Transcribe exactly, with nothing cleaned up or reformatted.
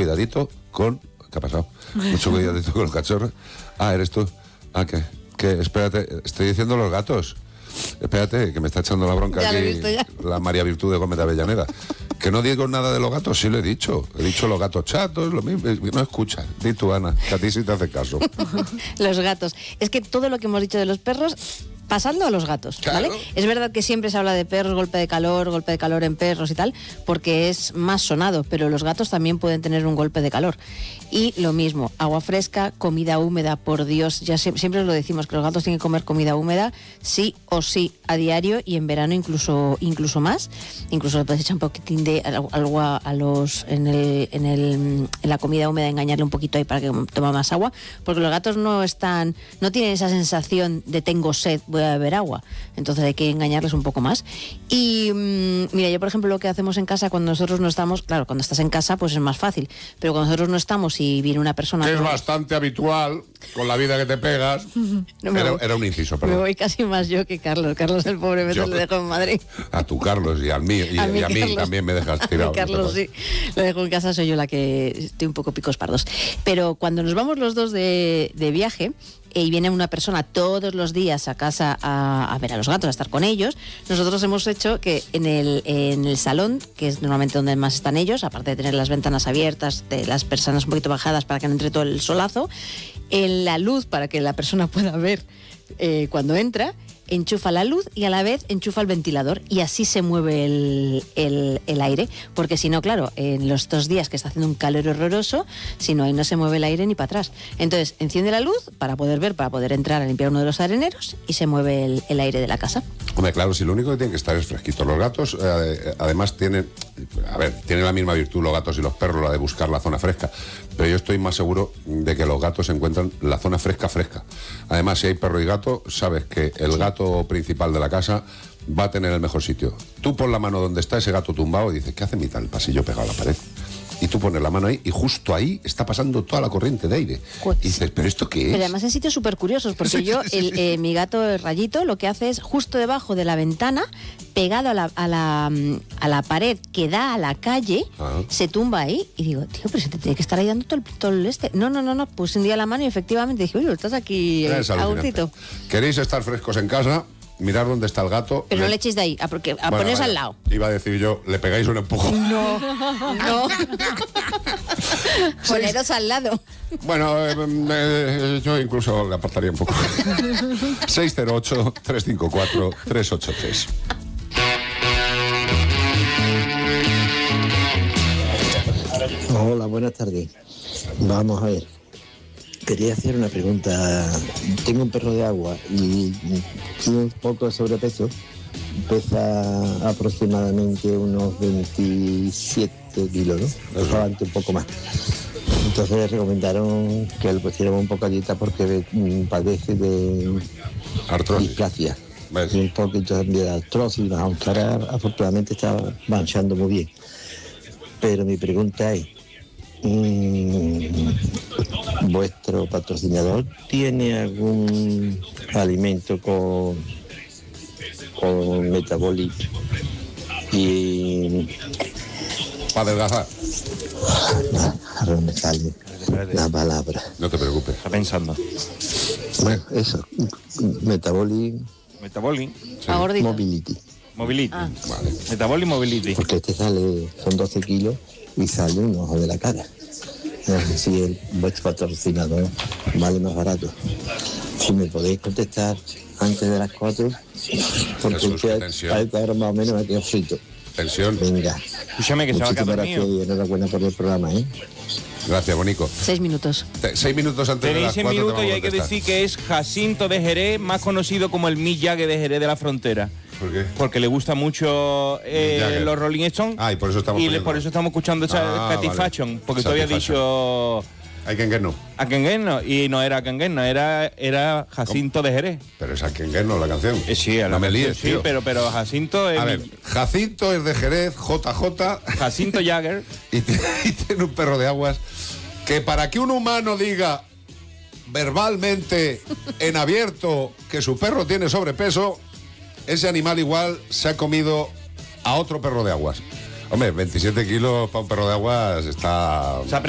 cuidadito con... ¿Qué ha pasado? Mucho cuidadito con los cachorros. Ah, ¿eres tú? Ah, ¿qué? ¿Qué? Espérate, estoy diciendo los gatos. Espérate, que me está echando la bronca ya aquí lo he visto ya. la María Virtud de Gómez de Avellaneda. Que no digo nada de los gatos, sí lo he dicho. He dicho los gatos chatos, lo mismo. No escuchas. Di tú, Ana, que a ti sí te hace caso. Los gatos. Es que todo lo que hemos dicho de los perros, pasando a los gatos, ¿vale? Claro. Es verdad que siempre se habla de perros, golpe de calor, golpe de calor en perros y tal, porque es más sonado, pero los gatos también pueden tener un golpe de calor. Y lo mismo, agua fresca, comida húmeda, por Dios, ya se, siempre os lo decimos, que los gatos tienen que comer comida húmeda, sí o sí, a diario, y en verano incluso incluso más. Incluso le puedes echar un poquitín de agua a los en el, en el en la comida húmeda, engañarle un poquito ahí para que tome más agua, porque los gatos no están, no tienen esa sensación de tengo sed, voy a beber agua, entonces hay que engañarles un poco más. Y mmm, mira, yo por ejemplo lo que hacemos en casa cuando nosotros no estamos, claro, cuando estás en casa pues es más fácil, pero cuando nosotros no estamos y viene una persona... Que es bastante habitual, con la vida que te pegas. No, era, voy, era un inciso, me perdón. voy casi más yo que Carlos. Carlos el pobre me Yo- lo dejo en Madrid. A tu Carlos y al mío, y A a, mí, y a mí Carlos. también me dejas A tirado. mí, Carlos, sí. Lo dejo en casa, soy yo la que estoy un poco picos pardos. Pero cuando nos vamos los dos de, de viaje y viene una persona todos los días a casa a, a ver a los gatos, a estar con ellos, nosotros hemos hecho que en el, en el salón, que es normalmente donde más están ellos, aparte de tener las ventanas abiertas, de las persianas un poquito bajadas para que no entre todo el solazo, en la luz para que la persona pueda ver eh, cuando entra, enchufa la luz y a la vez enchufa el ventilador y así se mueve el, el, el aire, porque si no, claro, en los dos días que está haciendo un calor horroroso, si no, ahí no se mueve el aire ni para atrás. Entonces, enciende la luz para poder ver, para poder entrar a limpiar uno de los areneros y se mueve el, el aire de la casa. Hombre, claro, si lo único que tienen que estar es fresquito. Los gatos, eh, además, tienen, a ver, tienen la misma virtud los gatos y los perros, la de buscar la zona fresca. Pero yo estoy más seguro de que los gatos encuentran la zona fresca, fresca. Además, si hay perro y gato, sabes que el gato principal de la casa va a tener el mejor sitio. Tú pon la mano donde está ese gato tumbado y dices, ¿qué hace mi tal pasillo pegado a la pared? Y tú pones la mano ahí y justo ahí está pasando toda la corriente de aire. Pues, y dices, ¿pero esto qué es? Pero además en sitios súper curiosos, porque Sí, yo, sí, el, sí. eh, mi gato el Rayito, lo que hace es justo debajo de la ventana, pegado a la, a la, mm, a la pared que da a la calle, Ah. se tumba ahí y digo, tío, pero se te tiene que estar ahí dando todo el, todo el este. No, no, no, no, puse un día la mano y efectivamente dije, oye, estás aquí eh, Es a alucinante. gustito. ¿Queréis estar frescos en casa? Mirar dónde está el gato. Pero no Le- le echéis de ahí, a, porque, a Bueno, poneros vaya, al lado. Iba a decir yo, le pegáis un empujón. No, no. Poneros al lado. Bueno, eh, eh, yo incluso le apartaría un poco. seis cero ocho, tres cinco cuatro, tres ocho tres. Hola, buenas tardes. Vamos a ver. Quería hacer una pregunta. Tengo un perro de agua y tiene un poco de sobrepeso. Pesa aproximadamente unos veintisiete kilos, ¿no? Probablemente un poco más. Entonces le recomendaron que le pusiéramos un poco de dieta porque mm, padece de Artrosis. displasia. ¿Ves? Y un poquito también de artrosis, aunque ahora afortunadamente está marchando muy bien. Pero mi pregunta es, mm, ¿vuestro patrocinador tiene algún alimento con, con metabolic y Para adelgazar. ahora no me sale la palabra? No te preocupes. Está pensando. Bueno, eso, metabolic Metabolic, A gordito. mobility, mobility. Ah. Vale. Metabolic, mobility. porque este sale, son doce kilos y sale un ojo de la cara. No sé si el vuestro patrocinador vale más barato. Si me podéis contestar antes de las cuatro, porque Jesús, qué ya tensión. a esta hora más o menos me quedo frito. Tensión. Venga. Escúchame que se va a quedar Muchísimas dormido. gracias y enhorabuena por el programa, ¿eh? Gracias, Bonico. Seis minutos. Te- Seis minutos antes de Tenéis las seis cuatro te minutos vamos y a hay que contestar. decir que es Jacinto de Jerez, más conocido como el Mick Jagger de Jerez de la Frontera. ¿Por qué? Porque le gusta mucho eh, Mick Jagger. los Rolling Stones. Ah, y por eso estamos Y le- poniendo. por eso estamos escuchando esa Ah, Satisfaction. vale. Porque tú habías Satisfaction. dicho Hay que no. Akengen, no, y no era Akengen, no, era, era Jacinto de Jerez. Pero es no la canción. Eh, sí, a la no me canción, líes, sí, tío. pero, pero Jacinto es A mi- ver, Jacinto es de Jerez, J J, Jacinto Jagger. y, t- y tiene un perro de aguas que para que un humano diga verbalmente en abierto que su perro tiene sobrepeso, ese animal igual se ha comido a otro perro de aguas. Hombre, veintisiete kilos para un perro de aguas está... Se ha